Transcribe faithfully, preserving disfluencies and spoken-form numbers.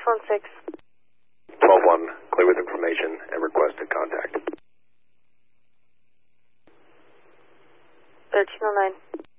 one six. twelve one, clear with information and requested contact. thirteen oh nine.